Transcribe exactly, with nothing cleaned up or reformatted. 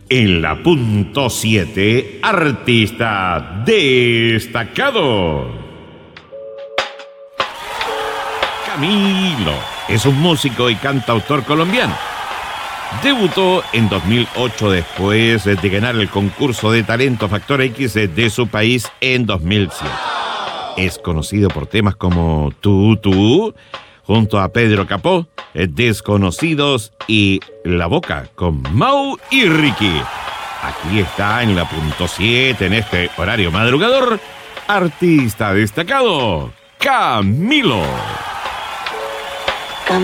En la punto siete, artista destacado. Camilo es un músico y cantautor colombiano. Debutó en dos mil ocho después de ganar el concurso de talento Factor X de su país en dos mil siete. Es conocido por temas como Tú, Tú, junto a Pedro Capó, Desconocidos y La Boca con Mau y Ricky. Aquí está en la punto siete, en este horario madrugador, artista destacado, Camilo.